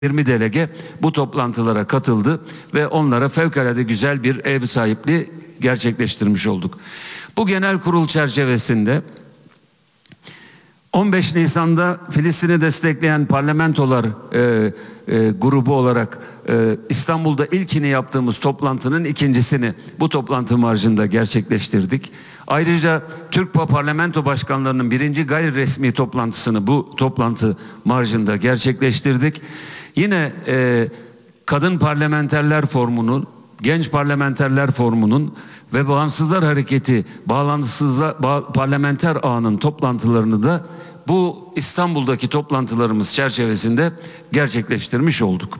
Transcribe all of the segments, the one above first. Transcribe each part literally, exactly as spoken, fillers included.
yirmi delege bu toplantılara katıldı ve onlara fevkalade güzel bir ev sahipliği gerçekleştirmiş olduk. Bu genel kurul çerçevesinde on beş Nisan'da Filistin'i destekleyen parlamentolar e, e, grubu olarak e, İstanbul'da ilkini yaptığımız toplantının ikincisini bu toplantı marjında gerçekleştirdik. Ayrıca Türk Parlamento Başkanlarının birinci gayri resmi toplantısını bu toplantı marjında gerçekleştirdik. Yine e, Kadın Parlamenterler Forumu'nun, Genç Parlamenterler Forumu'nun ve Bağımsızlar Hareketi Bağlantısızlar ba Parlamenter Ağı'nın toplantılarını da bu İstanbul'daki toplantılarımız çerçevesinde gerçekleştirmiş olduk.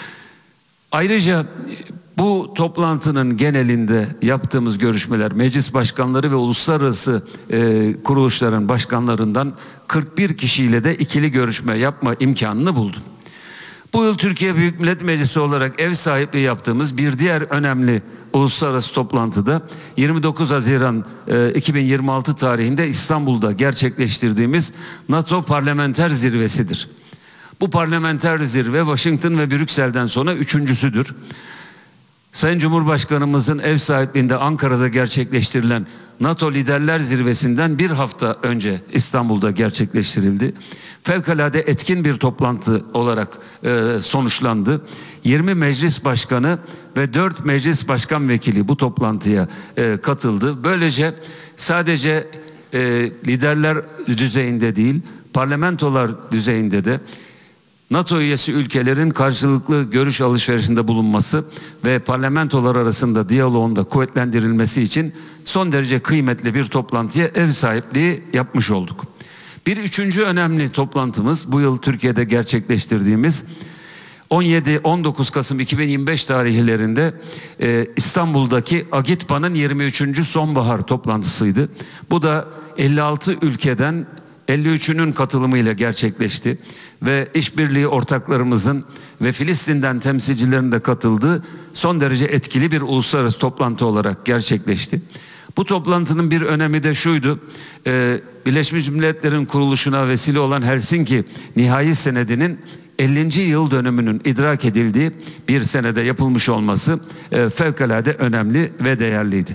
Ayrıca bu toplantının genelinde yaptığımız görüşmeler meclis başkanları ve uluslararası e, kuruluşların başkanlarından kırk bir kişiyle de ikili görüşme yapma imkanını buldum. Bu yıl Türkiye Büyük Millet Meclisi olarak ev sahipliği yaptığımız bir diğer önemli uluslararası toplantıda yirmi dokuz Haziran iki bin yirmi altı tarihinde İstanbul'da gerçekleştirdiğimiz NATO Parlamenter Zirvesi'dir. Bu parlamenter zirve Washington ve Brüksel'den sonra üçüncüsüdür. Sayın Cumhurbaşkanımızın ev sahipliğinde Ankara'da gerçekleştirilen NATO Liderler Zirvesi'nden bir hafta önce İstanbul'da gerçekleştirildi. Fevkalade etkin bir toplantı olarak e, sonuçlandı. yirmi meclis başkanı ve dört meclis başkan vekili bu toplantıya e, katıldı. Böylece sadece e, liderler düzeyinde değil, parlamentolar düzeyinde de NATO üyesi ülkelerin karşılıklı görüş alışverişinde bulunması ve parlamentolar arasında diyaloğun da kuvvetlendirilmesi için son derece kıymetli bir toplantıya ev sahipliği yapmış olduk. Bir üçüncü önemli toplantımız bu yıl Türkiye'de gerçekleştirdiğimiz on yedi on dokuz Kasım iki bin yirmi beş tarihlerinde e, İstanbul'daki AGİTBA'nın yirmi üçüncü sonbahar toplantısıydı. Bu da elli altı ülkeden elli üçünün katılımıyla gerçekleşti ve işbirliği ortaklarımızın ve Filistin'den temsilcilerin de katıldığı son derece etkili bir uluslararası toplantı olarak gerçekleşti. Bu toplantının bir önemi de şuydu, e, Birleşmiş Milletler'in kuruluşuna vesile olan Helsinki Nihai Senedi'nin ellinci yıl dönümünün idrak edildiği bir senede yapılmış olması e, fevkalade önemli ve değerliydi.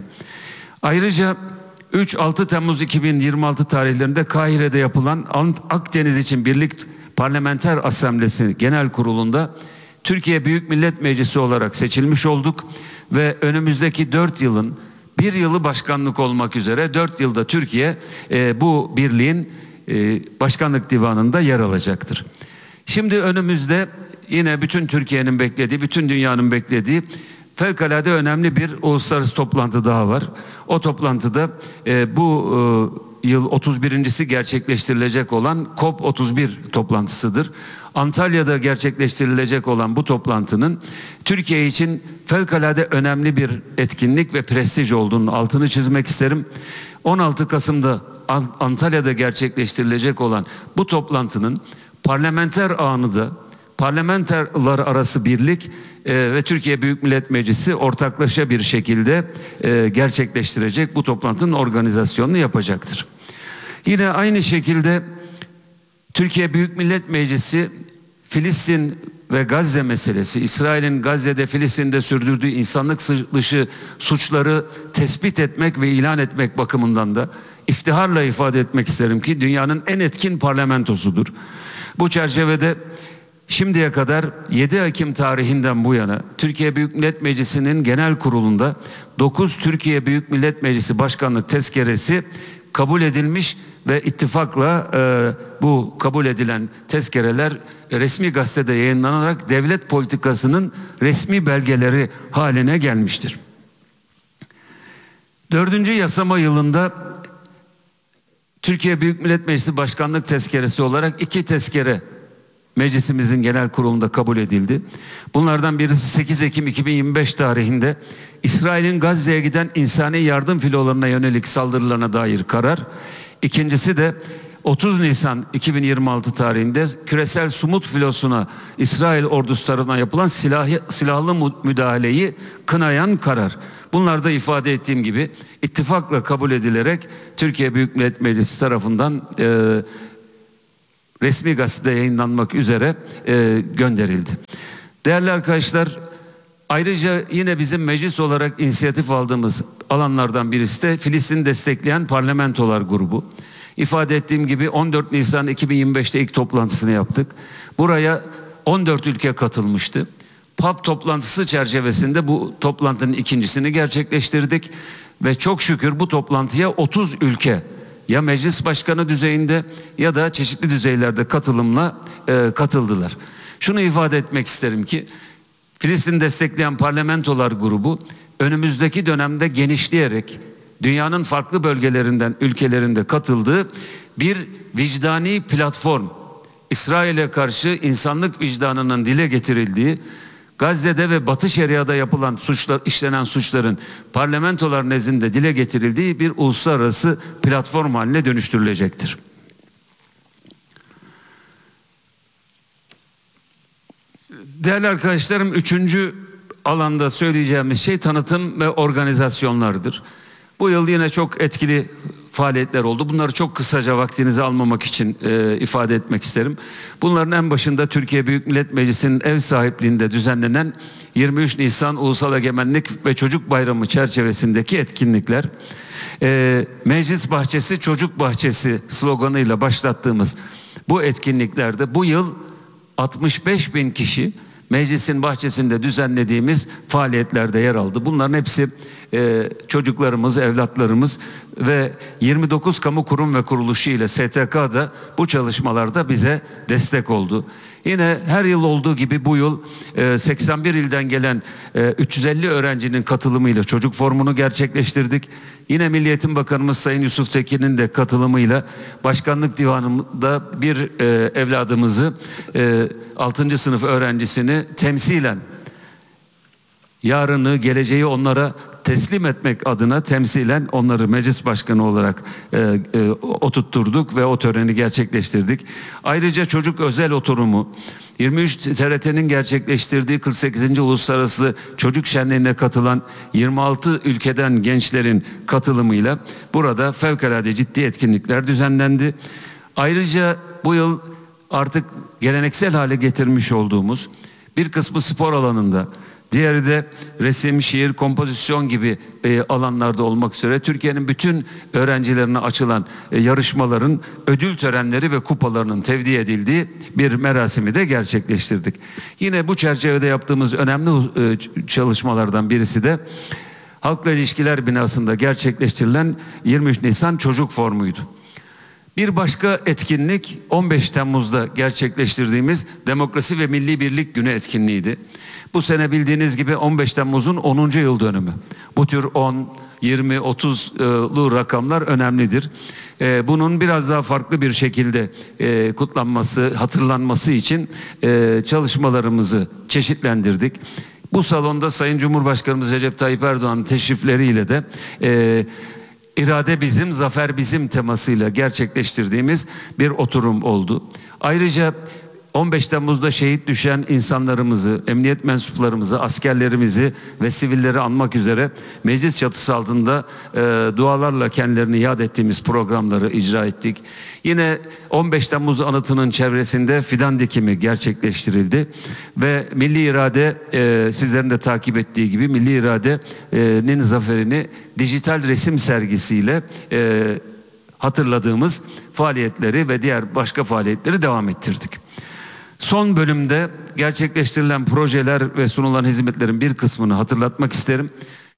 Ayrıca üç altı Temmuz iki bin yirmi altı tarihlerinde Kahire'de yapılan Akdeniz için Birlik Parlamenter Asamblesi Genel Kurulu'nda Türkiye Büyük Millet Meclisi olarak seçilmiş olduk ve önümüzdeki dört yılın bir yılı başkanlık olmak üzere dört yılda Türkiye e, bu birliğin e, başkanlık divanında yer alacaktır. Şimdi önümüzde yine bütün Türkiye'nin beklediği, bütün dünyanın beklediği fevkalade önemli bir uluslararası toplantı daha var. O toplantıda e, bu e, yıl otuz birincisi gerçekleştirilecek olan COP otuz bir toplantısıdır. Antalya'da gerçekleştirilecek olan bu toplantının Türkiye için fevkalade önemli bir etkinlik ve prestij olduğunu altını çizmek isterim. on altı Kasım'da Antalya'da gerçekleştirilecek olan bu toplantının parlamenter ağını da parlamenterler arası birlik e, ve Türkiye Büyük Millet Meclisi ortaklaşa bir şekilde e, gerçekleştirecek, bu toplantının organizasyonunu yapacaktır. Yine aynı şekilde Türkiye Büyük Millet Meclisi Filistin ve Gazze meselesi, İsrail'in Gazze'de, Filistin'de sürdürdüğü insanlık dışı suçları tespit etmek ve ilan etmek bakımından da iftiharla ifade etmek isterim ki dünyanın en etkin parlamentosudur. Bu çerçevede şimdiye kadar yedi Ekim tarihinden bu yana Türkiye Büyük Millet Meclisi'nin genel kurulunda dokuz Türkiye Büyük Millet Meclisi Başkanlık tezkeresi kabul edilmiş ve ittifakla e, bu kabul edilen tezkereler resmi gazetede yayınlanarak devlet politikasının resmi belgeleri haline gelmiştir. Dördüncü yasama yılında Türkiye Büyük Millet Meclisi Başkanlık tezkeresi olarak iki tezkere meclisimizin genel kurulunda kabul edildi. Bunlardan birisi sekiz Ekim iki bin yirmi beş tarihinde İsrail'in Gazze'ye giden insani yardım filolarına yönelik saldırılarına dair karar. İkincisi de otuz Nisan iki bin yirmi altı tarihinde küresel Sumut filosuna İsrail ordusu tarafından yapılan silahı, silahlı müdahaleyi kınayan karar. Bunlar da ifade ettiğim gibi ittifakla kabul edilerek Türkiye Büyük Millet Meclisi tarafından e, resmi gazetede yayınlanmak üzere e, gönderildi. Değerli arkadaşlar, ayrıca yine bizim meclis olarak inisiyatif aldığımız alanlardan birisi de Filistin'i destekleyen parlamentolar grubu. İfade ettiğim gibi on dört Nisan iki bin yirmi beş'te ilk toplantısını yaptık. Buraya on dört ülke katılmıştı. P A P toplantısı çerçevesinde bu toplantının ikincisini gerçekleştirdik. Ve çok şükür bu toplantıya otuz ülke ya meclis başkanı düzeyinde ya da çeşitli düzeylerde katılımla e, katıldılar. Şunu ifade etmek isterim ki Filistin'i destekleyen parlamentolar grubu önümüzdeki dönemde genişleyerek dünyanın farklı bölgelerinden, ülkelerinde katıldığı bir vicdani platform, İsrail'e karşı insanlık vicdanının dile getirildiği, Gazze'de ve Batı Şeria'da yapılan suçlar, işlenen suçların parlamentolar nezdinde dile getirildiği bir uluslararası platform haline dönüştürülecektir. Değerli arkadaşlarım, üçüncü alanda söyleyeceğimiz şey tanıtım ve organizasyonlardır. Bu yıl yine çok etkili faaliyetler oldu. Bunları çok kısaca vaktinizi almamak için e, ifade etmek isterim. Bunların en başında Türkiye Büyük Millet Meclisi'nin ev sahipliğinde düzenlenen yirmi üç Nisan Ulusal Egemenlik ve Çocuk Bayramı çerçevesindeki etkinlikler. E, Meclis Bahçesi Çocuk Bahçesi sloganıyla başlattığımız bu etkinliklerde bu yıl altmış beş bin kişi meclisin bahçesinde düzenlediğimiz faaliyetlerde yer aldı. Bunların hepsi e, çocuklarımız, evlatlarımız ve yirmi dokuz kamu kurum ve kuruluşu ile S T K'da bu çalışmalarda bize destek oldu. Yine her yıl olduğu gibi bu yıl e, seksen bir ilden gelen e, üç yüz elli öğrencinin katılımıyla çocuk forumunu gerçekleştirdik. Yine Milli Eğitim Bakanımız Sayın Yusuf Tekin'in de katılımıyla Başkanlık Divanı'nda bir e, evladımızı, e, altıncı sınıf öğrencisini temsilen yarını, geleceği onlara teslim etmek adına temsilen onları meclis başkanı olarak e, e, oturtturduk ve o töreni gerçekleştirdik. Ayrıca çocuk özel oturumu, yirmi üç T R T'nin gerçekleştirdiği kırk sekizinci Uluslararası Çocuk Şenliği'ne katılan yirmi altı ülkeden gençlerin katılımıyla burada fevkalade ciddi etkinlikler düzenlendi. Ayrıca bu yıl artık geleneksel hale getirmiş olduğumuz bir kısmı spor alanında, diğeri de resim, şiir, kompozisyon gibi e, alanlarda olmak üzere Türkiye'nin bütün öğrencilerine açılan e, yarışmaların ödül törenleri ve kupalarının tevdi edildiği bir merasimi de gerçekleştirdik. Yine bu çerçevede yaptığımız önemli e, çalışmalardan birisi de Halkla İlişkiler binasında gerçekleştirilen yirmi üç Nisan Çocuk Forumu'ydu. Bir başka etkinlik on beş Temmuz'da gerçekleştirdiğimiz Demokrasi ve Milli Birlik Günü etkinliğiydi. Bu sene bildiğiniz gibi on beş Temmuz'un onuncu yıl dönümü. Bu tür on, yirmi, otuzlu rakamlar önemlidir. Bunun biraz daha farklı bir şekilde kutlanması, hatırlanması için çalışmalarımızı çeşitlendirdik. Bu salonda Sayın Cumhurbaşkanımız Recep Tayyip Erdoğan'ın teşrifleriyle de İrade bizim, zafer bizim temasıyla gerçekleştirdiğimiz bir oturum oldu. Ayrıca on beş Temmuz'da şehit düşen insanlarımızı, emniyet mensuplarımızı, askerlerimizi ve sivilleri anmak üzere meclis çatısı altında e, dualarla kendilerini yad ettiğimiz programları icra ettik. Yine on beş Temmuz anıtının çevresinde fidan dikimi gerçekleştirildi ve milli irade, e, sizlerin de takip ettiği gibi milli iradenin zaferini dijital resim sergisiyle e, hatırladığımız faaliyetleri ve diğer başka faaliyetleri devam ettirdik. Son bölümde gerçekleştirilen projeler ve sunulan hizmetlerin bir kısmını hatırlatmak isterim.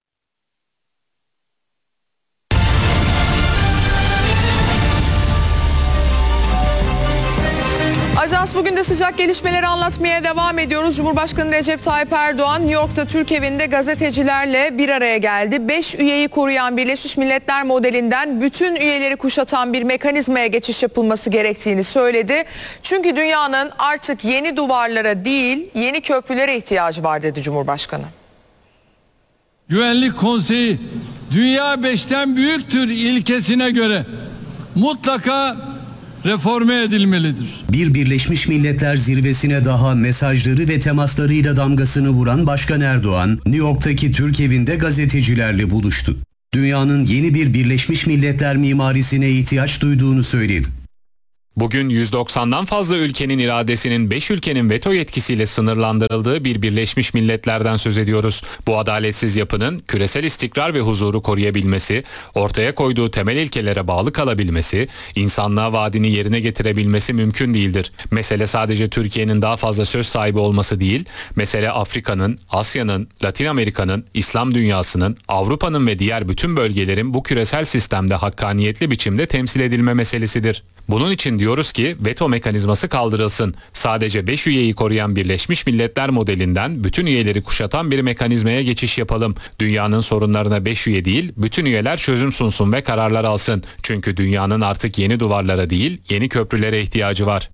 Ajans bugün de sıcak gelişmeleri anlatmaya devam ediyoruz. Cumhurbaşkanı Recep Tayyip Erdoğan New York'ta Türk Evi'nde gazetecilerle bir araya geldi. Beş üyeyi koruyan Birleşmiş Milletler modelinden bütün üyeleri kuşatan bir mekanizmaya geçiş yapılması gerektiğini söyledi. Çünkü dünyanın artık yeni duvarlara değil, yeni köprülere ihtiyacı var dedi Cumhurbaşkanı. Güvenlik Konseyi dünya beşten büyüktür ilkesine göre mutlaka reforme edilmelidir. Bir Birleşmiş Milletler zirvesine daha mesajları ve temaslarıyla damgasını vuran Başkan Erdoğan, New York'taki Türk Evi'nde gazetecilerle buluştu. Dünyanın yeni bir Birleşmiş Milletler mimarisine ihtiyaç duyduğunu söyledi. Bugün yüz doksandan fazla ülkenin iradesinin beş ülkenin veto yetkisiyle sınırlandırıldığı bir Birleşmiş Milletler'den söz ediyoruz. Bu adaletsiz yapının küresel istikrar ve huzuru koruyabilmesi, ortaya koyduğu temel ilkelere bağlı kalabilmesi, insanlığa vaadini yerine getirebilmesi mümkün değildir. Mesele sadece Türkiye'nin daha fazla söz sahibi olması değil, mesele Afrika'nın, Asya'nın, Latin Amerika'nın, İslam dünyasının, Avrupa'nın ve diğer bütün bölgelerin bu küresel sistemde hakkaniyetli biçimde temsil edilme meselesidir. Bunun için diyoruz ki veto mekanizması kaldırılsın. Sadece beş üyeyi koruyan Birleşmiş Milletler modelinden bütün üyeleri kuşatan bir mekanizmaya geçiş yapalım. Dünyanın sorunlarına beş üye değil, bütün üyeler çözüm sunsun ve kararlar alsın. Çünkü dünyanın artık yeni duvarlara değil, yeni köprülere ihtiyacı var.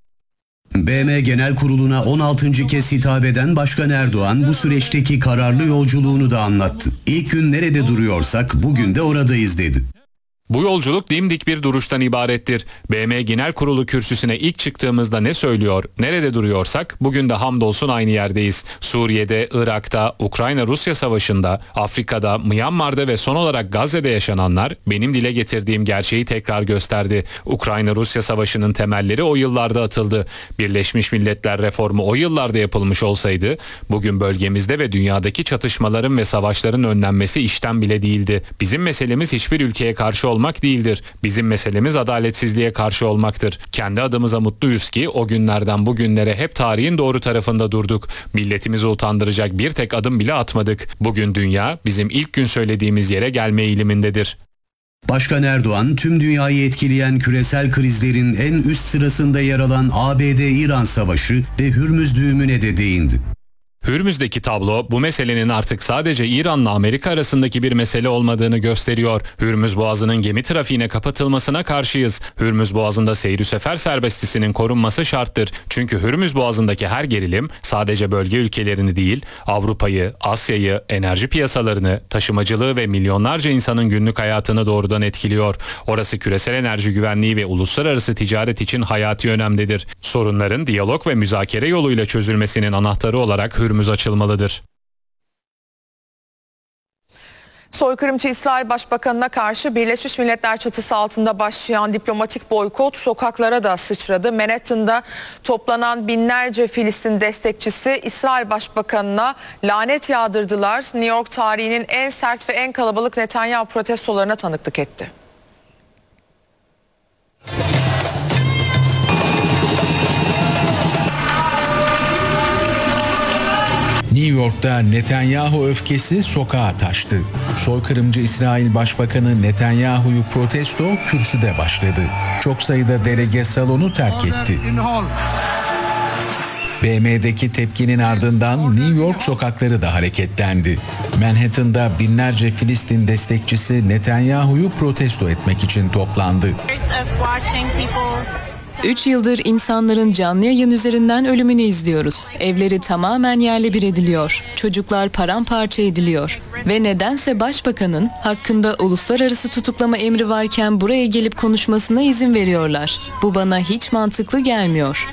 B M Genel Kurulu'na on altıncı kez hitap eden Başkan Erdoğan bu süreçteki kararlı yolculuğunu da anlattı. İlk gün nerede duruyorsak bugün de oradayız dedi. Bu yolculuk dimdik bir duruştan ibarettir. B M Genel Kurulu kürsüsüne ilk çıktığımızda ne söylüyor, nerede duruyorsak bugün de hamdolsun aynı yerdeyiz. Suriye'de, Irak'ta, Ukrayna-Rusya savaşında, Afrika'da, Myanmar'da ve son olarak Gazze'de yaşananlar benim dile getirdiğim gerçeği tekrar gösterdi. Ukrayna-Rusya savaşının temelleri o yıllarda atıldı. Birleşmiş Milletler reformu o yıllarda yapılmış olsaydı bugün bölgemizde ve dünyadaki çatışmaların ve savaşların önlenmesi işten bile değildi. Bizim meselemiz hiçbir ülkeye karşı olmak değildir. Bizim meselemiz adaletsizliğe karşı olmaktır. Kendi adımıza mutluyuz ki o günlerden bugünlere hep tarihin doğru tarafında durduk. Milletimizi utandıracak bir tek adım bile atmadık. Bugün dünya bizim ilk gün söylediğimiz yere gelme eğilimindedir. Başkan Erdoğan tüm dünyayı etkileyen küresel krizlerin en üst sırasında yer alan A B D-İran savaşı ve Hürmüz düğümüne de değindi. Hürmüz'deki tablo bu meselenin artık sadece İran'la Amerika arasındaki bir mesele olmadığını gösteriyor. Hürmüz Boğazı'nın gemi trafiğine kapatılmasına karşıyız. Hürmüz Boğazı'nda seyri sefer serbestisinin korunması şarttır. Çünkü Hürmüz Boğazı'ndaki her gerilim sadece bölge ülkelerini değil, Avrupa'yı, Asya'yı, enerji piyasalarını, taşımacılığı ve milyonlarca insanın günlük hayatını doğrudan etkiliyor. Orası küresel enerji güvenliği ve uluslararası ticaret için hayati önemlidir. Sorunların diyalog ve müzakere yoluyla çözülmesinin anahtarı olarak Hürmüz açılmalıdır. Soykırımcı İsrail Başbakanı'na karşı Birleşmiş Milletler çatısı altında başlayan diplomatik boykot sokaklara da sıçradı. Manhattan'da toplanan binlerce Filistin destekçisi İsrail Başbakanı'na lanet yağdırdılar. New York tarihinin en sert ve en kalabalık Netanyahu protestolarına tanıklık etti. New York'ta Netanyahu öfkesi sokağa taştı. Soykırımcı İsrail Başbakanı Netanyahu'yu protesto kürsüde başladı. Çok sayıda delege salonu terk etti. B M'deki tepkinin ardından New York sokakları da hareketlendi. Manhattan'da binlerce Filistin destekçisi Netanyahu'yu protesto etmek için toplandı. Üç yıldır insanların canlı yayın üzerinden ölümünü izliyoruz. Evleri tamamen yerle bir ediliyor. Çocuklar paramparça ediliyor. Ve nedense başbakanın hakkında uluslararası tutuklama emri varken buraya gelip konuşmasına izin veriyorlar. Bu bana hiç mantıklı gelmiyor.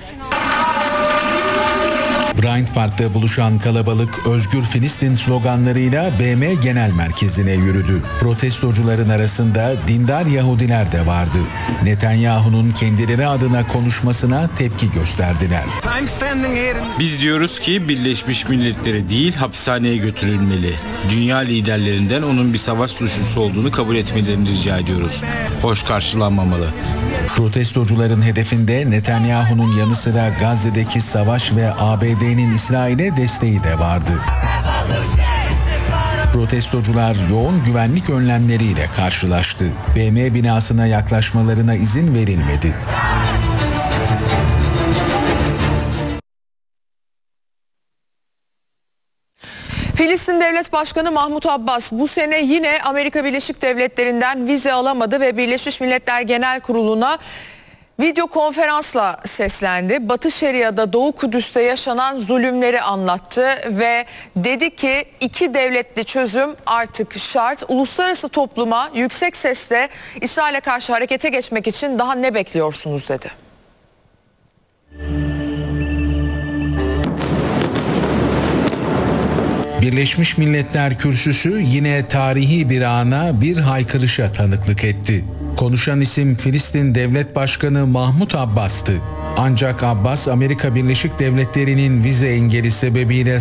Bryant Park'ta buluşan kalabalık Özgür Filistin sloganlarıyla B M Genel Merkezi'ne yürüdü. Protestocuların arasında dindar Yahudiler de vardı. Netanyahu'nun kendileri adına konuşmasına tepki gösterdiler. Biz diyoruz ki Birleşmiş Milletler'e değil hapishaneye götürülmeli. Dünya liderlerinden onun bir savaş suçlusu olduğunu kabul etmelerini rica ediyoruz. Hoş karşılanmamalı. Protestocuların hedefinde Netanyahu'nun yanı sıra Gazze'deki savaş ve A B D'nin İsrail'e desteği de vardı. Protestocular yoğun güvenlik önlemleriyle karşılaştı. B M binasına yaklaşmalarına izin verilmedi. Filistin Devlet Başkanı Mahmut Abbas bu sene yine Amerika Birleşik Devletleri'nden vize alamadı ve Birleşmiş Milletler Genel Kurulu'na video konferansla seslendi. Batı Şeria'da Doğu Kudüs'te yaşanan zulümleri anlattı ve dedi ki iki devletli çözüm artık şart. Uluslararası topluma yüksek sesle İsrail'e karşı harekete geçmek için daha ne bekliyorsunuz dedi. Birleşmiş Milletler Kürsüsü yine tarihi bir ana, bir haykırışa tanıklık etti. Konuşan isim Filistin Devlet Başkanı Mahmut Abbas'tı. Ancak Abbas, Amerika Birleşik Devletleri'nin vize engeli sebebiyle